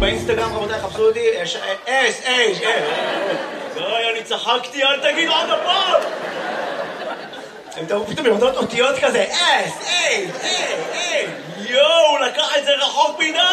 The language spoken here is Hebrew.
באינסטגרם, רבותיי, חפשו אותי, די, אני צחקתי, אל תגיד עוד הפעם! הם תראו פתאום יורדות אותיות כזה,